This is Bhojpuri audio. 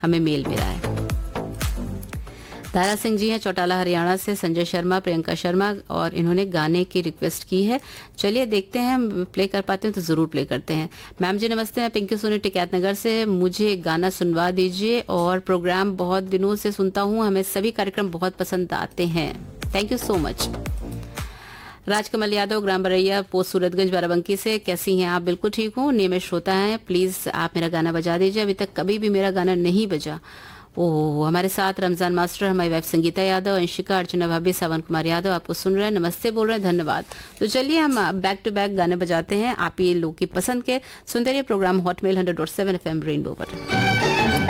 हमें मेल मिला है। तारा सिंह जी हैं चौटाला हरियाणा से, संजय शर्मा, प्रियंका शर्मा, और इन्होंने गाने की रिक्वेस्ट की है। चलिए देखते हैं, हम प्ले कर पाते हैं तो जरूर प्ले करते हैं। मैम जी नमस्ते, मैं पिंकी सोनी टिकैत नगर से, मुझे गाना सुनवा दीजिए और प्रोग्राम बहुत दिनों से सुनता हूँ, हमें सभी कार्यक्रम बहुत पसंद आते हैं। Thank you so much. Rajkamal Yadav, gram बरैया, पोस्ट सूरतगंज, बाराबंकी से, कैसी हैं आप? बिल्कुल ठीक हूँ, नियमित श्रोता हैं, प्लीज आप मेरा गाना बजा दीजिए, अभी तक कभी भी मेरा गाना नहीं बजा। ओह, हमारे साथ रमजान मास्टर, हमारी वाइफ संगीता यादव, अंशिका, अर्चना भाभी, सावन कुमार यादव आपको सुन रहे हैं, नमस्ते बोल रहे हैं, धन्यवाद। तो चलिए हम बैक टू बैक गाने बजाते हैं, आप ये लोग की पसंद के सुनते रहिए प्रोग्राम हॉटमेल 100.7 FM रेनबो पर।